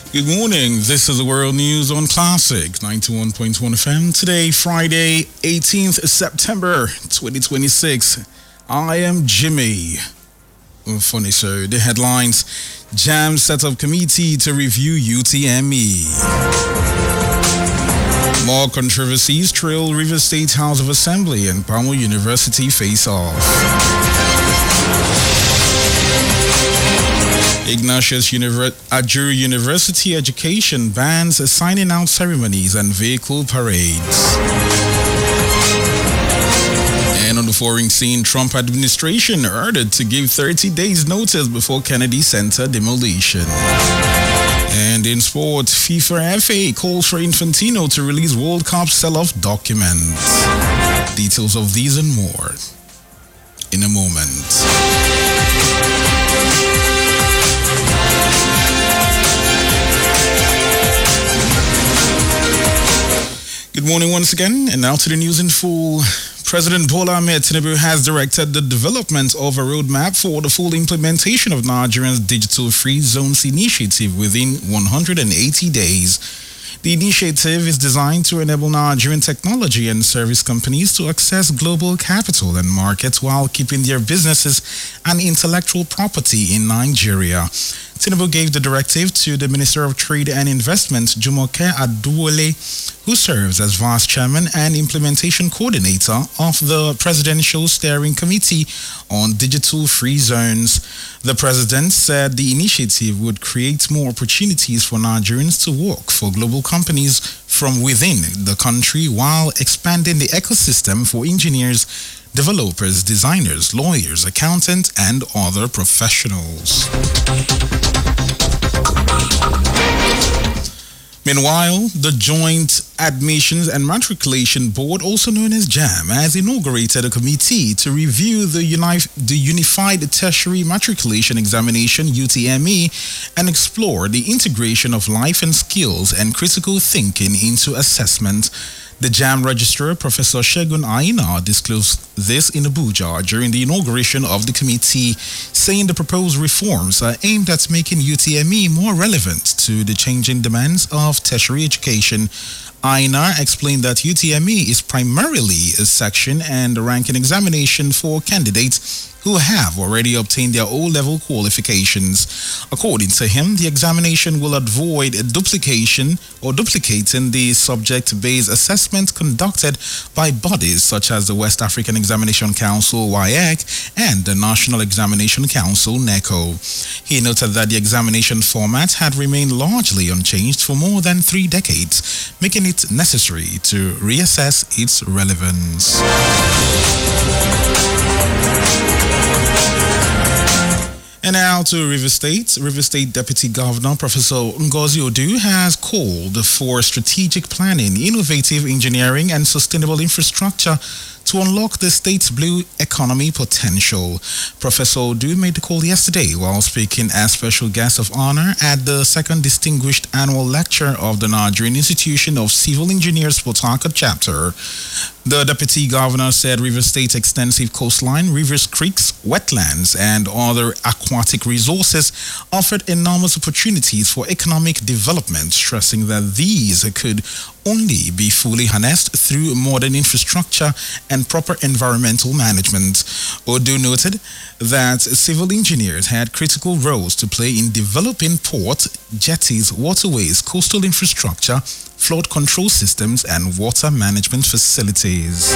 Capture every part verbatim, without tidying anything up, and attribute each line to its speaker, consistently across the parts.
Speaker 1: Good morning. This is the World News on Classic ninety-one point one F M. Today, Friday, eighteenth September twenty twenty-six. I am Jimmy. Oh, funny, so the headlines: Jam set up committee to review U T M E. More controversies trail Rivers State House of Assembly and Palmo University face off. Ignatius Univer- Ajuru University Education bans signing out ceremonies and vehicle parades. And on the foreign scene, Trump administration ordered to give thirty days notice before Kennedy Center demolition. And in sport, FIFA F A calls for Infantino to release World Cup sell-off documents. Details of these and more in a moment. Good morning once again, and now to the news in full. President Bola Ahmed Tinubu has directed the development of a roadmap for the full implementation of Nigeria's Digital Free Zones initiative within one hundred eighty days. The initiative is designed to enable Nigerian technology and service companies to access global capital and markets while keeping their businesses and intellectual property in Nigeria. Tinubu gave the directive to the Minister of Trade and Investment, Jumoke Aduwole, who serves as Vice Chairman and Implementation Coordinator of the Presidential Steering Committee on Digital Free Zones. The President said the initiative would create more opportunities for Nigerians to work for global companies from within the country while expanding the ecosystem for engineers, developers, designers, lawyers, accountants, and other professionals. Meanwhile, the Joint Admissions and Matriculation Board, also known as JAM, has inaugurated a committee to review the, uni- the Unified Tertiary Matriculation Examination, U T M E, and explore the integration of life and skills and critical thinking into assessment. The JAM Registrar, Professor Shegun Aina, disclosed this in Abuja during the inauguration of the committee, saying the proposed reforms are aimed at making U T M E more relevant to the changing demands of tertiary education. Aina explained that U T M E is primarily a section and ranking examination for candidates who have already obtained their O-level qualifications. According to him, the examination will avoid duplication or duplicating the subject-based assessment conducted by bodies such as the West African Examination Council, W A E C, and the National Examination Council, NECO. He noted that the examination format had remained largely unchanged for more than three decades, making it necessary to reassess its relevance. And now to Rivers State. Rivers State Deputy Governor Professor Ngozi Odu has called for strategic planning, innovative engineering, and sustainable infrastructure to unlock the state's blue economy potential. Professor Odu made the call yesterday while speaking as special guest of honor at the second distinguished annual lecture of the Nigerian Institution of Civil Engineers Port Harcourt chapter. The Deputy Governor said Rivers State's extensive coastline, rivers, creeks, wetlands, and other aquatic resources offered enormous opportunities for economic development, stressing that these could only be fully harnessed through modern infrastructure and proper environmental management. Odu noted that civil engineers had critical roles to play in developing ports, jetties, waterways, coastal infrastructure, flood control systems, and water management facilities.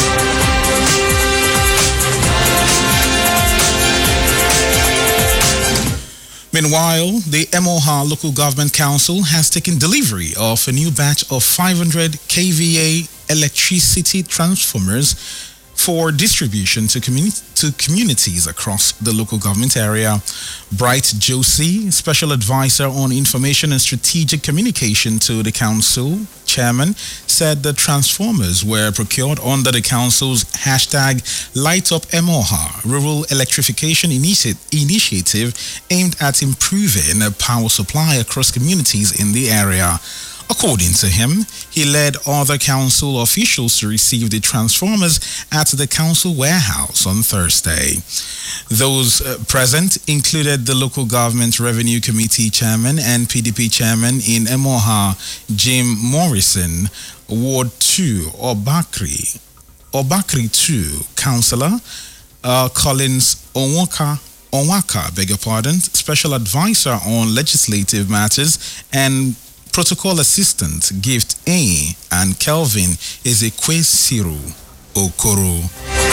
Speaker 1: Meanwhile, the Emoha Local Government Council has taken delivery of a new batch of five hundred k V A electricity transformers for distribution to, communi- to communities across the local government area. Bright Josie, Special Advisor on Information and Strategic Communication to the Council Chairman, said the transformers were procured under the Council's hashtag Light Up Emoha Rural Electrification Initi- Initiative aimed at improving power supply across communities in the area. According to him, he led other council officials to receive the transformers at the council warehouse on Thursday. Those uh, present included the local government revenue committee chairman and P D P chairman in Emoha, Jim Morrison, Ward two, Obakri, Obakri two, councillor uh, Collins Onwaka, Onwaka, beg your pardon, special advisor on legislative matters, and protocol assistant Gift A, and Kelvin Ezekwesiru Okoro.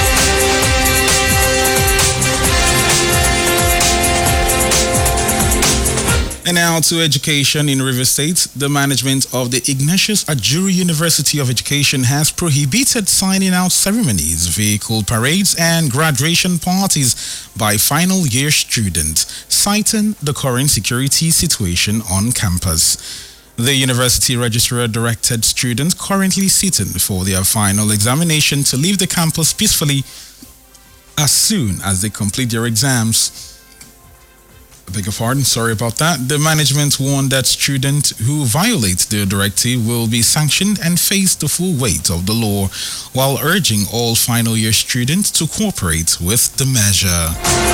Speaker 1: And now to education in Rivers State. The management of the Ignatius Ajuri University of Education has prohibited signing out ceremonies, vehicle parades, and graduation parties by final year students, citing the current security situation on campus. The university registrar directed students currently sitting for their final examination to leave the campus peacefully as soon as they complete their exams. I beg your pardon, sorry about that. The management warned that students who violate the directive will be sanctioned and face the full weight of the law, while urging all final year students to cooperate with the measure.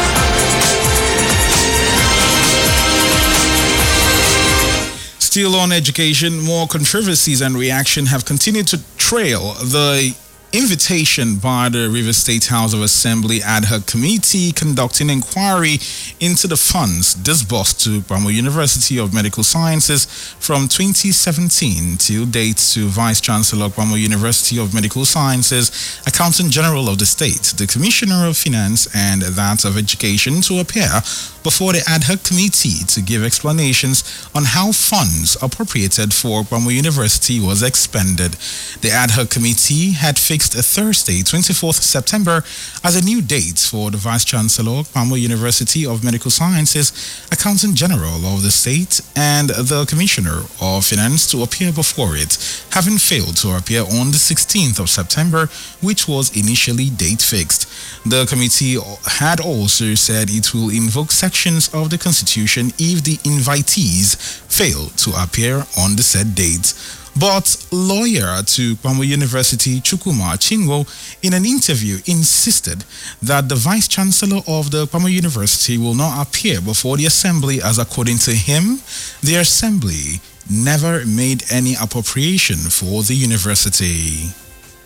Speaker 1: Still on education, more controversies and reaction have continued to trail the invitation by the Rivers State House of Assembly Ad Hoc Committee conducting inquiry into the funds disbursed to Bamo University of Medical Sciences from twenty seventeen till date to Vice Chancellor Bamo University of Medical Sciences, Accountant General of the State, the Commissioner of Finance, and that of Education to appear before the Ad Hoc Committee to give explanations on how funds appropriated for Bamo University was expended. The Ad Hoc Committee had fixed a Thursday, twenty-fourth of September, as a new date for the Vice Chancellor, Bamo University of Medical Sciences, Accountant General of the State, and the Commissioner of Finance to appear before it, having failed to appear on the sixteenth of September, which was initially date fixed. The committee had also said it will invoke sections of the Constitution if the invitees fail to appear on the said date. But lawyer to Bamo University, Chukuma Chingo, in an interview insisted that the Vice Chancellor of the Bamo University will not appear before the Assembly, as according to him, the Assembly never made any appropriation for the university.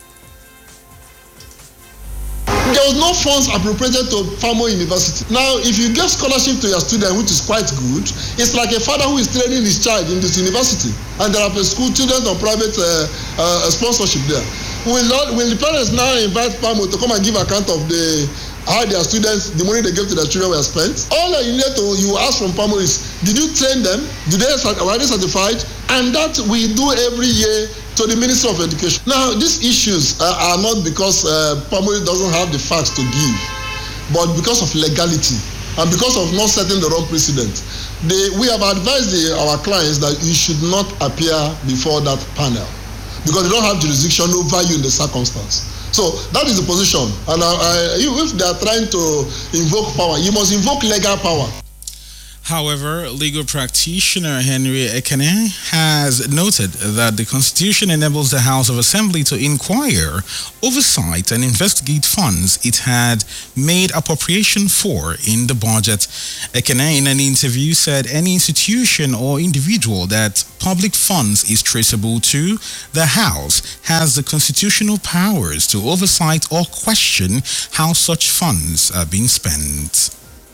Speaker 2: There was no funds appropriated to Bamo University. Now, if you give scholarship to your student, which is quite good, it's like a father who is training his child in this university, and there are school students on private uh, uh, sponsorship there. Will, not, will the parents now invite Bamo to come and give account of the how their students, the money they gave to their children were spent? All that you need to you ask from Bamo is, did you train them? Did they are they certified? And that we do every year to the Ministry of Education. Now, these issues uh, are not because uh, Bamo doesn't have the facts to give, but because of legality and because of not setting the wrong precedent. They, we have advised the, our clients that you should not appear before that panel because they don't have jurisdiction over you in the circumstance. So that is the position. And uh, uh, if they are trying to invoke power, you must invoke legal power.
Speaker 1: However, legal practitioner Henry Ekene has noted that the Constitution enables the House of Assembly to inquire, oversight, and investigate funds it had made appropriation for in the budget. Ekene, in an interview, said any institution or individual that public funds is traceable to, the House has the constitutional powers to oversight or question how such funds are being spent.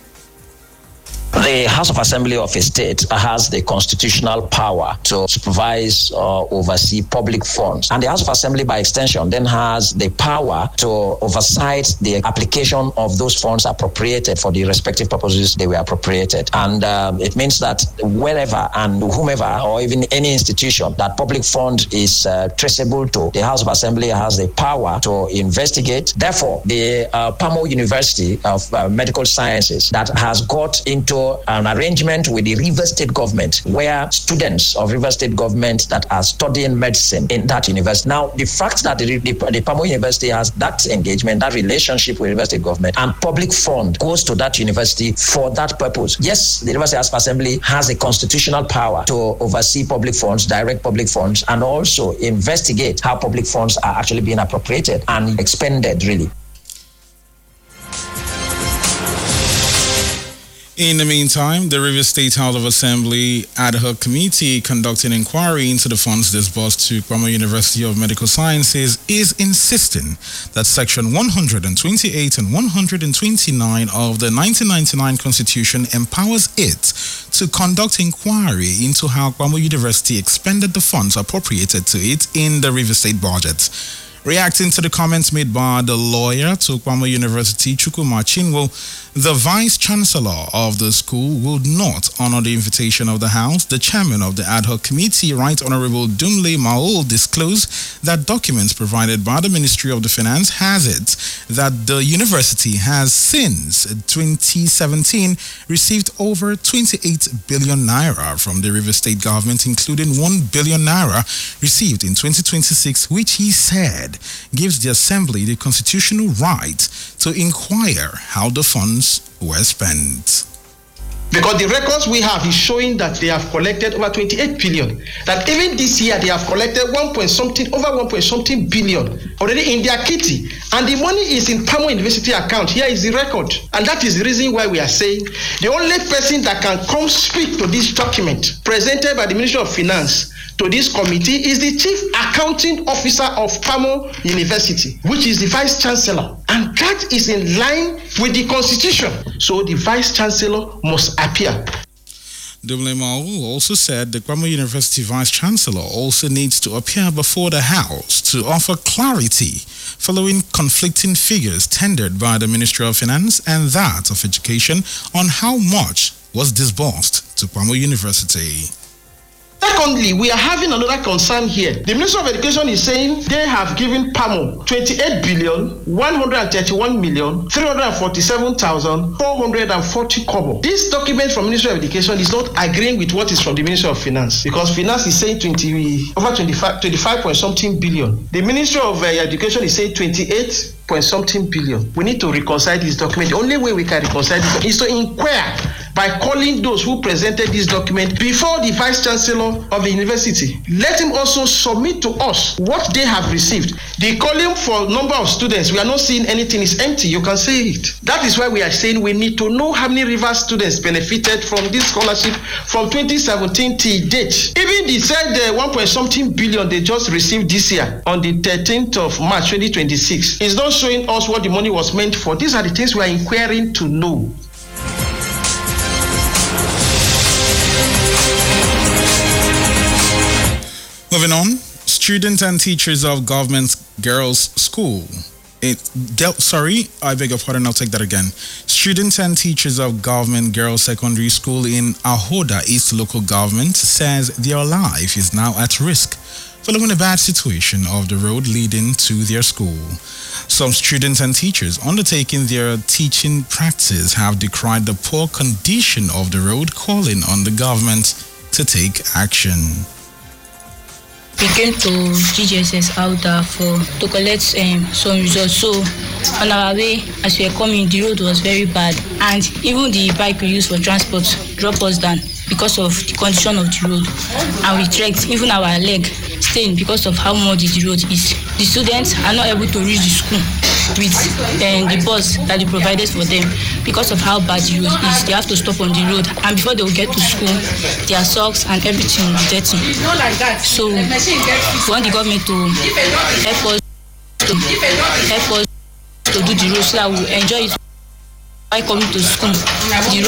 Speaker 3: The House of Assembly of a state has the constitutional power to supervise or oversee public funds. And the House of Assembly, by extension, then has the power to oversight the application of those funds appropriated for the respective purposes they were appropriated. And um, it means that wherever and whomever, or even any institution that public fund is uh, traceable to, the House of Assembly has the power to investigate. Therefore, the uh, Bamo University of uh, Medical Sciences that has got into also an arrangement with the Rivers State government, where students of Rivers State government that are studying medicine in that university. Now, the fact that the, the, the Pamo University has that engagement, that relationship with Rivers State government, and public fund goes to that university for that purpose. Yes, the Rivers State House of Assembly has a constitutional power to oversee public funds, direct public funds, and also investigate how public funds are actually being appropriated and expended, really.
Speaker 1: In the meantime, the Rivers State House of Assembly ad hoc committee conducting inquiry into the funds disbursed to Kwamo University of Medical Sciences is insisting that Section one hundred twenty-eight and one hundred twenty-nine of the nineteen ninety-nine Constitution empowers it to conduct inquiry into how Kwamo University expended the funds appropriated to it in the Rivers State budget. Reacting to the comments made by the lawyer to Kwamo University, Chukwuma Chinwo, the Vice-Chancellor of the school would not honor the invitation of the House. The chairman of the ad hoc committee, Right Honorable Dumle Maul, disclosed that documents provided by the Ministry of the Finance has it that the university has since twenty seventeen received over twenty-eight billion naira from the Rivers State government, including one billion naira received in twenty twenty-six, which he said gives the Assembly the constitutional right to inquire how the funds were spent.
Speaker 4: Because the records we have is showing that they have collected over twenty-eight billion. That even this year they have collected one point something, over one point something billion already in their kitty. And the money is in Pamo University account. Here is the record. And that is the reason why we are saying the only person that can come speak to this document presented by the Ministry of Finance to this committee is the Chief Accounting Officer of Pamo University, which is the Vice Chancellor. And that is in line with the Constitution. So the Vice Chancellor must appear.
Speaker 1: Dumle Maul also said the Kwamo University Vice Chancellor also needs to appear before the House to offer clarity following conflicting figures tendered by the Ministry of Finance and that of Education on how much was disbursed to Kwamo University.
Speaker 4: Secondly, we are having another concern here. The Ministry of Education is saying they have given Pamo twenty-eight billion, one hundred thirty-one million, three hundred forty-seven thousand, four hundred forty kobo. This document from Ministry of Education is not agreeing with what is from the Ministry of Finance, because Finance is saying twenty, over twenty-five, twenty-five point something billion. The Ministry of uh, Education is saying twenty-eight point something billion. We need to reconcile this document. The only way we can reconcile this is to inquire by calling those who presented this document before the Vice Chancellor of the university. Let him also submit to us what they have received. The column for number of students, we are not seeing anything, is empty. You can say it. That is why we are saying we need to know how many Rivers students benefited from this scholarship from twenty seventeen till date. Even the said uh, one point something billion they just received this year on the thirteenth of March twenty twenty-six is not showing us what the money was meant for. These are the things we are inquiring to know.
Speaker 1: Moving on, students and teachers of Government Girls School. It dealt, sorry, I beg your pardon, I'll take that again. Students and teachers of Government Girls Secondary School in Ahoda East Local Government says their life is now at risk following a bad situation of the road leading to their school. Some students and teachers undertaking their teaching practice have decried the poor condition of the road, calling on the government to take action.
Speaker 5: We came to G G S S out there for to collect um, some results. So on our way, as we were coming, the road was very bad, and even the bike we used for transport dropped us down because of the condition of the road. And we trekked, even our leg stained because of how muddy the road is. The students are not able to reach the school with um, the bus that they provided for them because of how bad the road is. They have to stop on the road, and before they will get to school, their socks and everything will be dirty. So we want the government to help us to help us to do the road so that we will enjoy it while coming to school. The